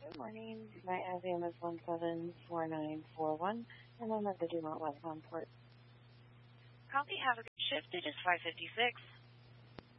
Good morning. My IVM is 174941, and I'm at the Dumont Westbound Port. Copy. Have a good shift. It is 5:56.